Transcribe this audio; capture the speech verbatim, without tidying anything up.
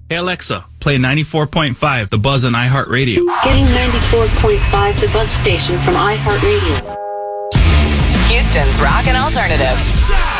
Hey Alexa, play ninety-four point five The Buzz on iHeartRadio. Getting ninety-four point five The Buzz station from iHeartRadio. Houston's Rock and Alternative.